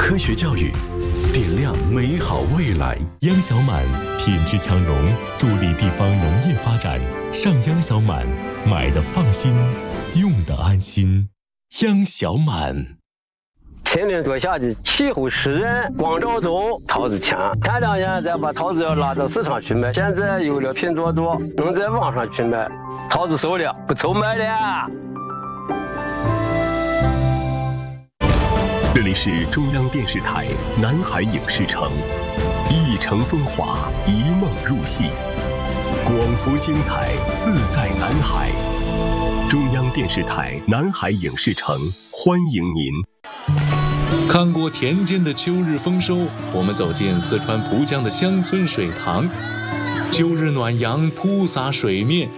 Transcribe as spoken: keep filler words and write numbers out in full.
科学教育，点亮美好未来。 央小满品质强融，助力地方农业发展。上央小满，买的放心，用的安心。央小满。 前年多下的气候湿润，光照足，桃子强。前两年再把桃子要拉到市场去卖，现在有了拼多多，能在网上去卖，桃子熟了，不愁卖了。 这里是中央电视台南海影视城，一城风华，一梦入戏，广福精彩，自在南海。中央电视台南海影视城欢迎您。 看过田间的秋日丰收，我们走进四川蒲江的乡村水塘，秋日暖阳铺洒水面。